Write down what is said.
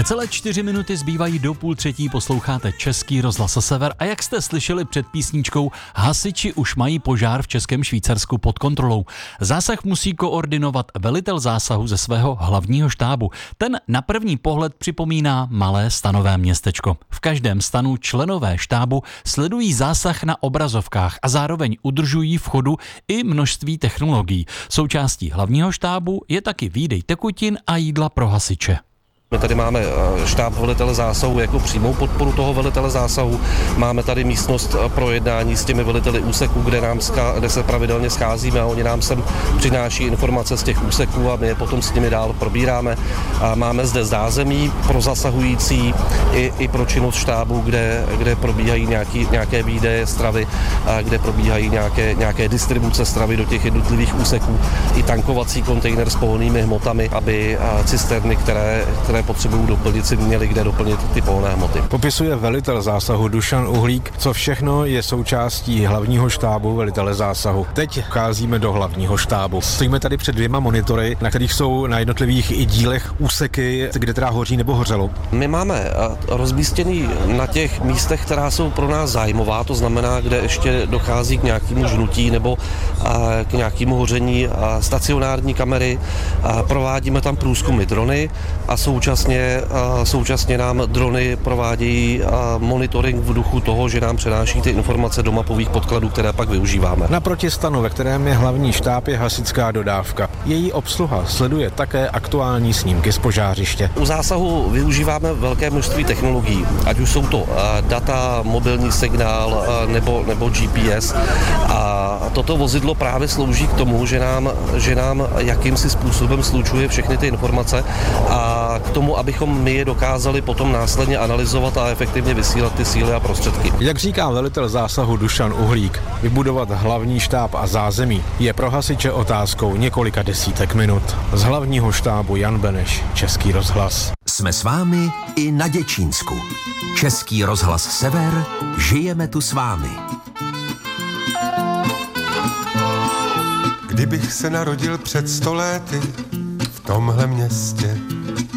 Necelé 4 minuty zbývají do 2:30, posloucháte Český rozhlas Sever a jak jste slyšeli před písničkou, hasiči už mají požár v Českém Švýcarsku pod kontrolou. Zásah musí koordinovat velitel zásahu ze svého hlavního štábu. Ten na první pohled připomíná malé stanové městečko. V každém stanu členové štábu sledují zásah na obrazovkách a zároveň udržují v chodu i množství technologií. Součástí hlavního štábu je taky výdej tekutin a jídla pro hasiče. My tady máme štáb velitele zásahu jako přímou podporu toho velitele zásahu. Máme tady místnost pro jednání s těmi veliteli úseků, kde se pravidelně scházíme a oni nám sem přináší informace z těch úseků a my je potom s nimi dál probíráme. A máme zde zázemí pro zasahující i pro činnost štábu, kde probíhají nějaké výdeje stravy, kde probíhají nějaké distribuce stravy do těch jednotlivých úseků. I tankovací kontejner s pohonnými hmotami, aby cisterny, které potřebují doplnit, si měli kde doplnit ty pohonné hmoty. Popisuje velitel zásahu Dušan Uhlík, co všechno je součástí hlavního štábu velitele zásahu. Teď vcházíme do hlavního štábu. Stojíme tady před 2 monitory, na kterých jsou na jednotlivých dílech úseky, kde teda hoří nebo hořelo. My máme rozmístěný na těch místech, která jsou pro nás zájmová, to znamená, kde ještě dochází k nějakému žnutí nebo k nějakému hoření stacionární kamery. Provádíme tam průzkumy drony a současně nám drony provádějí monitoring v duchu toho, že nám přenáší ty informace do mapových podkladů, které pak využíváme. Naproti stanu, ve kterém je hlavní štáb, je hasičská dodávka. Její obsluha sleduje také aktuální snímky z požářiště. U zásahu využíváme velké množství technologií, ať už jsou to data, mobilní signál nebo GPS. A toto vozidlo právě slouží k tomu, že nám jakýmsi způsobem slučuje všechny ty informace a k tomu, abychom my je dokázali potom následně analyzovat a efektivně vysílat ty síly a prostředky. Jak říká velitel zásahu Dušan Uhlík, vybudovat hlavní štáb a zázemí je pro hasiče otázkou několika desítek minut. Z hlavního štábu Jan Beneš, Český rozhlas. Jsme s vámi i na Děčínsku. Český rozhlas Sever, žijeme tu s vámi. Kdybych se narodil před 100 lety v tomhle městě,